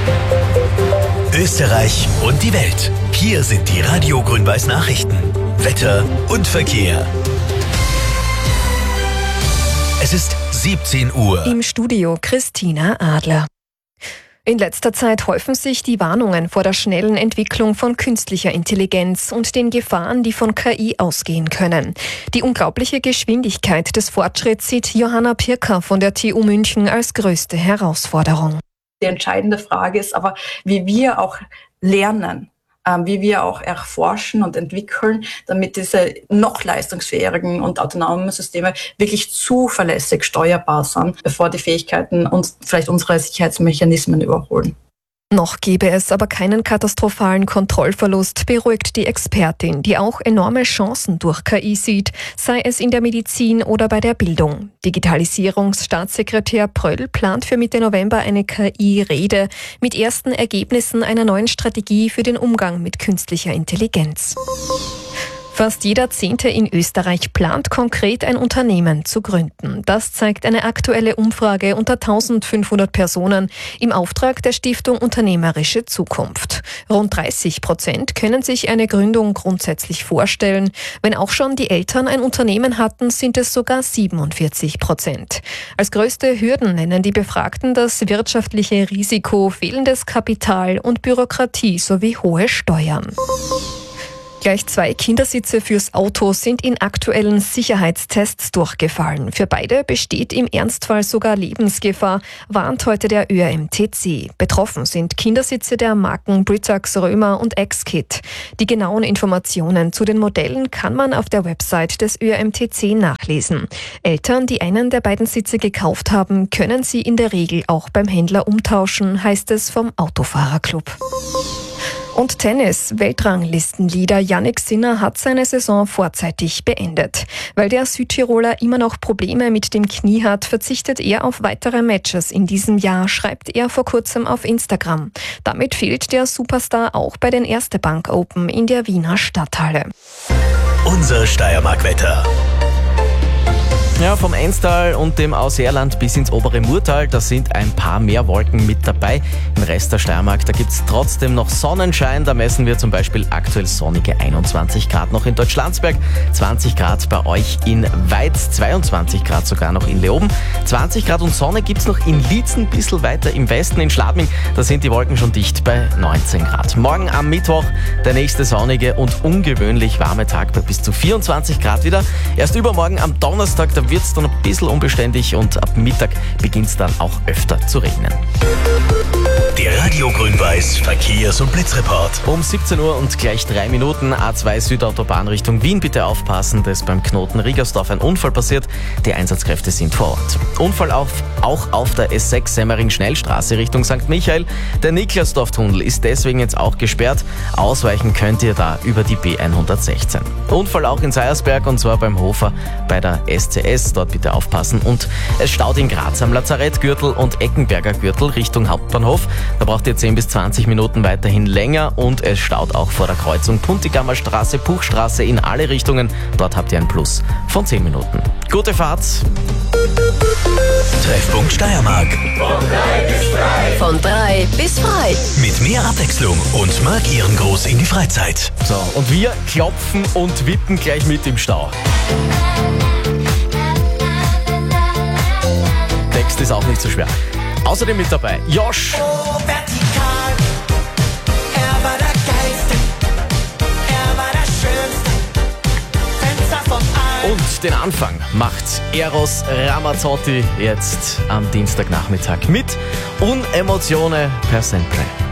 Österreich und die Welt. Hier sind die Radio Grün-Weiß Nachrichten. Wetter und Verkehr. Es ist 17 Uhr. Im Studio Christina Adler. In letzter Zeit häufen sich die Warnungen vor der schnellen Entwicklung von künstlicher Intelligenz und den Gefahren, die von KI ausgehen können. Die unglaubliche Geschwindigkeit des Fortschritts sieht Johanna Pirker von der TU München als größte Herausforderung. Die entscheidende Frage ist aber, wie wir auch lernen, wie wir auch erforschen und entwickeln, damit diese noch leistungsfähigen und autonomen Systeme wirklich zuverlässig steuerbar sind, bevor die Fähigkeiten uns vielleicht unsere Sicherheitsmechanismen überholen. Noch gäbe es aber keinen katastrophalen Kontrollverlust, beruhigt die Expertin, die auch enorme Chancen durch KI sieht, sei es in der Medizin oder bei der Bildung. Digitalisierungsstaatssekretär Pröll plant für Mitte November eine KI-Rede mit ersten Ergebnissen einer neuen Strategie für den Umgang mit künstlicher Intelligenz. Fast jeder Zehnte in Österreich plant konkret ein Unternehmen zu gründen. Das zeigt eine aktuelle Umfrage unter 1500 Personen im Auftrag der Stiftung Unternehmerische Zukunft. Rund 30% können sich eine Gründung grundsätzlich vorstellen. Wenn auch schon die Eltern ein Unternehmen hatten, sind es sogar 47%. Als größte Hürden nennen die Befragten das wirtschaftliche Risiko, fehlendes Kapital und Bürokratie sowie hohe Steuern. Gleich 2 Kindersitze fürs Auto sind in aktuellen Sicherheitstests durchgefallen. Für beide besteht im Ernstfall sogar Lebensgefahr, warnt heute der ÖMTC. Betroffen sind Kindersitze der Marken Britax, Römer und X-Kit. Die genauen Informationen zu den Modellen kann man auf der Website des ÖMTC nachlesen. Eltern, die einen der beiden Sitze gekauft haben, können sie in der Regel auch beim Händler umtauschen, heißt es vom Autofahrerclub. Und Tennis. Weltranglistenleader Jannik Sinner hat seine Saison vorzeitig beendet. Weil der Südtiroler immer noch Probleme mit dem Knie hat, verzichtet er auf weitere Matches in diesem Jahr, schreibt er vor kurzem auf Instagram. Damit fehlt der Superstar auch bei den Erste Bank Open in der Wiener Stadthalle. Unser Steiermark-Wetter. Ja, vom Enstal und dem Ausseerland bis ins obere Murtal, da sind ein paar mehr Wolken mit dabei. Im Rest der Steiermark, da gibt's trotzdem noch Sonnenschein. Da messen wir zum Beispiel aktuell sonnige 21 Grad noch in Deutschlandsberg, 20 Grad bei euch in Weiz, 22 Grad sogar noch in Leoben. 20 Grad und Sonne gibt's noch in Liezen, ein bisschen weiter im Westen in Schladming. Da sind die Wolken schon dicht bei 19 Grad. Morgen am Mittwoch der nächste sonnige und ungewöhnlich warme Tag bei bis zu 24 Grad wieder. Erst übermorgen am Donnerstag, da wird es dann ein bisschen unbeständig und ab Mittag beginnt es dann auch öfter zu regnen. Der Radio Grün-Weiß Verkehrs- und Blitzreport. Um 17 Uhr und gleich 3 Minuten A2 Südautobahn Richtung Wien. Bitte aufpassen, dass beim Knoten Riegersdorf ein Unfall passiert. Die Einsatzkräfte sind vor Ort. Unfall auch auf der S6 Semmering-Schnellstraße Richtung St. Michael. Der Niklasdorf-Tunnel ist deswegen jetzt auch gesperrt. Ausweichen könnt ihr da über die B116. Unfall auch in Seiersberg und zwar beim Hofer bei der SCS. Dort bitte aufpassen. Und es staut in Graz am Lazarettgürtel und Eckenberger Gürtel Richtung Hauptbahnhof. Da braucht ihr 10 bis 20 Minuten weiterhin länger und es staut auch vor der Kreuzung Puntigammer Straße, Puchstraße in alle Richtungen. Dort habt ihr ein Plus von 10 Minuten. Gute Fahrt! Treffpunkt Steiermark. Von 3 bis frei. Mit mehr Abwechslung und markieren groß in die Freizeit. So, und wir klopfen und wippen gleich mit im Stau. Text ist auch nicht so schwer. Außerdem mit dabei Josh. Oh, vertikal. Er war der Geilste. Er war der Schönste. Fenster von allen. Und den Anfang macht Eros Ramazzotti jetzt am Dienstagnachmittag mit Unemozione per Sempre.